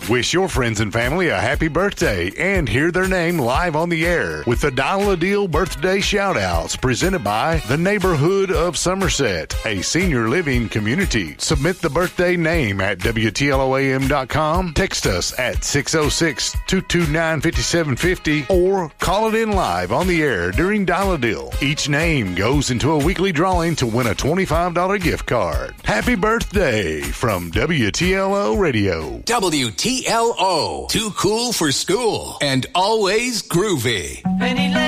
Wish your friends and family a happy birthday and hear their name live on the air with the Dial a Deal birthday shout-outs presented by the Neighborhood of Somerset, a senior living community. Submit the birthday name at WTLOAM.com, text us at 606-229-5750, or call it in live on the air during Dial a Deal. Each name goes into a weekly drawing to win a $25 gift card. Happy birthday from WTLO Radio. WTLO, too cool for school and always groovy.